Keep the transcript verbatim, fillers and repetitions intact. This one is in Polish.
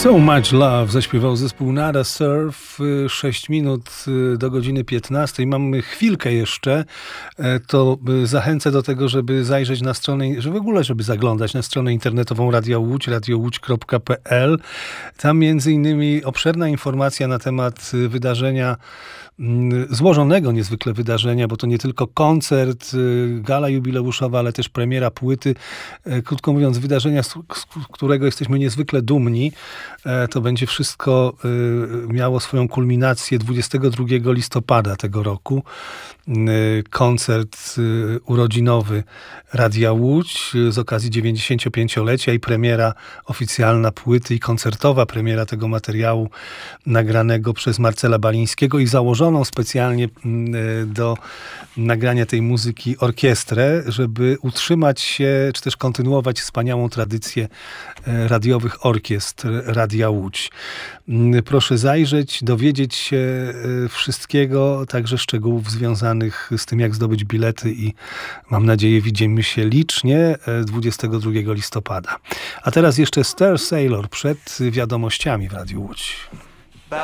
So Much Love zaśpiewał zespół Nada Surf. sześć minut do godziny piętnastej. Mamy chwilkę jeszcze. To zachęcę do tego, żeby zajrzeć na stronę, że w ogóle, żeby zaglądać na stronę internetową Radia Łódź, radio łódź kropka p l. Tam między innymi obszerna informacja na temat wydarzenia, złożonego niezwykle wydarzenia, bo to nie tylko koncert, gala jubileuszowa, ale też premiera płyty. Krótko mówiąc, wydarzenia, z którego jesteśmy niezwykle dumni. To będzie wszystko miało swoją kulminację dwudziestego drugiego listopada tego roku. Koncert urodzinowy Radia Łódź z okazji dziewięćdziesięciopięciolecia i premiera oficjalna płyty i koncertowa premiera tego materiału nagranego przez Marcela Balińskiego i założoną specjalnie do nagrania tej muzyki orkiestrę, żeby utrzymać się, czy też kontynuować wspaniałą tradycję radiowych orkiestr Radia Łódź. Proszę zajrzeć, dowiedzieć się wszystkiego, także szczegółów związanych z tym, jak zdobyć bilety i mam nadzieję widzimy się licznie dwudziestego drugiego listopada. A teraz jeszcze Star Sailor przed wiadomościami w Radiu Łódź.